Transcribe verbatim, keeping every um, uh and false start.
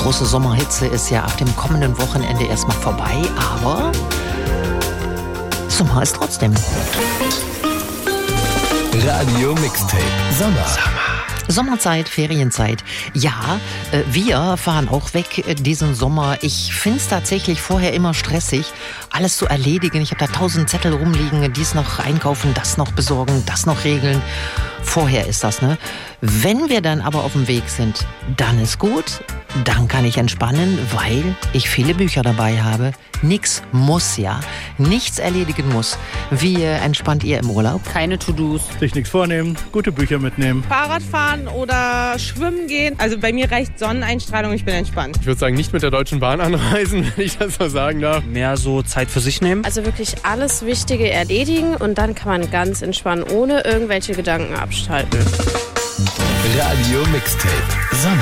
große Sommerhitze ist ja ab dem kommenden Wochenende erstmal vorbei, aber Sommer ist trotzdem. Radio Mixtape Sommer. Sommerzeit, Ferienzeit. Ja, äh, wir fahren auch weg äh, diesen Sommer. Ich finde es tatsächlich vorher immer stressig, alles zu erledigen. Ich habe da tausend Zettel rumliegen, dies noch einkaufen, das noch besorgen, das noch regeln. Vorher ist das, ne? Wenn wir dann aber auf dem Weg sind, dann ist gut. Dann kann ich entspannen, weil ich viele Bücher dabei habe. Nix muss, ja. Nichts erledigen muss. Wie äh, entspannt ihr im Urlaub? Keine To-Dos. Sich nichts vornehmen, gute Bücher mitnehmen. Fahrrad fahren oder schwimmen gehen. Also bei mir reicht Sonneneinstrahlung, ich bin entspannt. Ich würde sagen, nicht mit der Deutschen Bahn anreisen, wenn ich das so sagen darf. Mehr so Zeit für sich nehmen. Also wirklich alles Wichtige erledigen und dann kann man ganz entspannen, ohne irgendwelche Gedanken abschalten. Radio Mixtape Sommer.